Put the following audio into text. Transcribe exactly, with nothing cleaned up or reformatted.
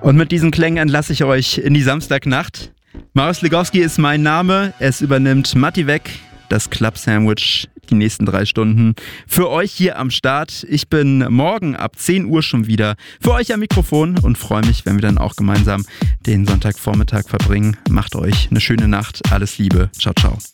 Und mit diesen Klängen entlasse ich euch in die Samstagnacht. Marius Legowski ist mein Name. Es übernimmt Matti Weg, das Club Sandwich, die nächsten drei Stunden für euch hier am Start. Ich bin morgen ab zehn Uhr schon wieder für euch am Mikrofon und freue mich, wenn wir dann auch gemeinsam den Sonntagvormittag verbringen. Macht euch eine schöne Nacht. Alles Liebe. Ciao, ciao.